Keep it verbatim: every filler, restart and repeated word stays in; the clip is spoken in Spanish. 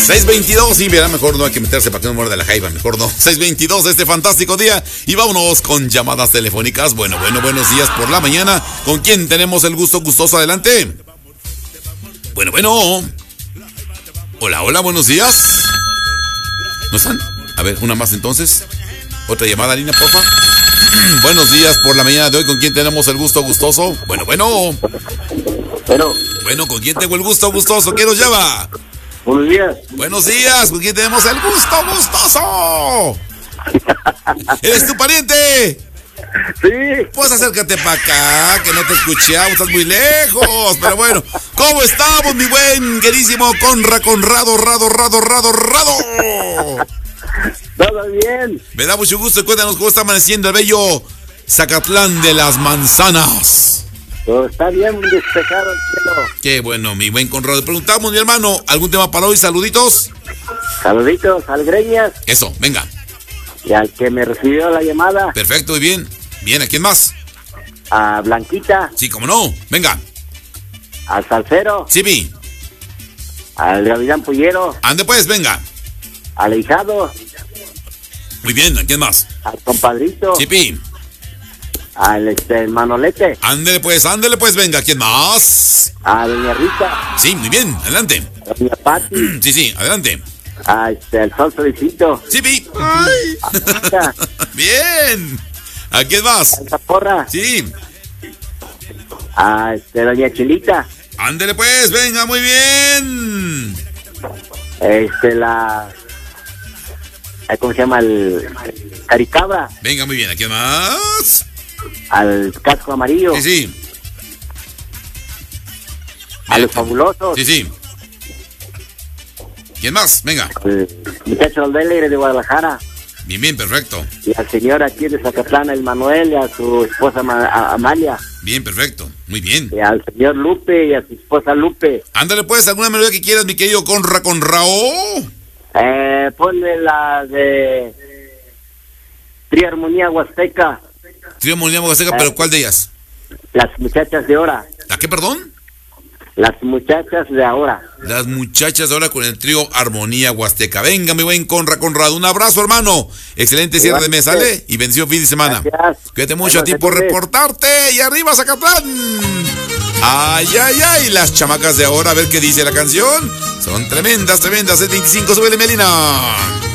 seis veintidós, sí, verá, mejor no hay que meterse para que no muerda la jaiba, mejor no. seis veintidós de este fantástico día y vámonos con llamadas telefónicas. Bueno, bueno, buenos días por la mañana. ¿Con quién tenemos el gusto gustoso? Adelante. Bueno, bueno. Hola, hola, buenos días. ¿No están? A ver, una más entonces. Otra llamada, Lina, porfa. Buenos días por la mañana de hoy. ¿Con quién tenemos el gusto gustoso? Bueno, bueno. Bueno. Bueno, ¿con quién tengo el gusto gustoso? ¿Quién nos llama? Buenos días. Buenos días. ¿Con quién tenemos el gusto gustoso? ¿Eres tu pariente? Sí. Pues acércate para acá, que no te escuchamos, estás muy lejos. Pero bueno, ¿cómo estamos, mi buen, querísimo Conra, Conrado, Rado, Rado, Rado, Rado? Todo bien. Me da mucho gusto. Cuéntanos cómo está amaneciendo el bello Zacatlán de las Manzanas. Todo está bien despejado el cielo. Qué bueno, mi buen Conrado. Preguntamos, mi hermano, ¿algún tema para hoy? Saluditos. Saluditos al Greñas Eso, venga. y al que me recibió la llamada, Perfecto, muy bien. Bien, ¿a quién más? a Blanquita, Sí, cómo no. Venga. al Salcero, Sí, vi. al Gavilán Pullero, Ande pues, venga. al Hijado, Muy bien, ¿a quién más? al Compadrito, Sí, pi. al este, Manolete, Ándele pues, ándele pues, venga, ¿a quién más? a Doña Rita, Sí, muy bien, adelante. a Doña Pati, Sí, sí, adelante. a este, al Sol Solicito, Sí, pi. a Marta, Bien. ¿A quién más? a Porra, Sí. a este, Doña Chilita, Ándele pues, venga, muy bien. este, la... ¿cómo se llama? El Caricabra, Venga, muy bien, ¿a quién más? al Casco Amarillo, Sí, sí. a los Fabulosos, Sí, sí. ¿Quién más? Venga. al muchacho Alegre de Guadalajara, Bien, bien, perfecto. y al señor aquí de Zacatlán, el Manuel, y a su esposa Ma- a- Amalia, Bien, perfecto. Muy bien. y al señor Lupe y a su esposa Lupe. Ándale pues, alguna melodía que quieras, mi querido Conra Conrao. Eh, ponle la de Triarmonía Huasteca, Trío Molina Huasteca, pero ¿cuál de ellas? las muchachas de ahora, ¿A qué, perdón? las muchachas de ahora. Las muchachas ahora con el trío Armonía Huasteca. Venga, mi buen Conra Conrado. Un abrazo, hermano. Excelente cierre de mes, ¿sale? Y bendición fin de semana. Gracias. Cuídate mucho a ti Buenas por noches. reportarte. Y arriba, Zacatlán. Ay, ay, ay. Las chamacas de ahora, a ver qué dice la canción. Son tremendas, tremendas. Es veinticinco, súbele, Melina.